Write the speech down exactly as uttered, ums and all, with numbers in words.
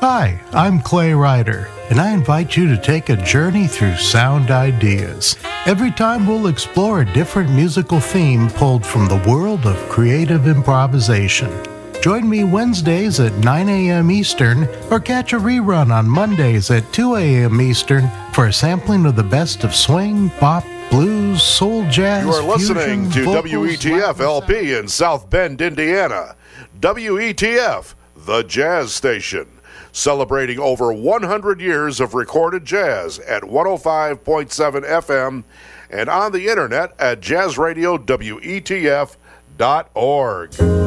Hi, I'm Clay Ryder, and I invite you to take a journey through sound ideas. Every time we'll explore a different musical theme pulled from the world of creative improvisation. Join me Wednesdays at nine a.m. Eastern, or catch a rerun on Mondays at two a.m. Eastern for a sampling of the best of swing, bop, blues, soul, jazz, You are listening fusion, to vocals, W E T F L P in South Bend, Indiana. W E T F, the jazz station, celebrating over one hundred years of recorded jazz at one oh five point seven F M and on the internet at jazz radio W E T F dot org.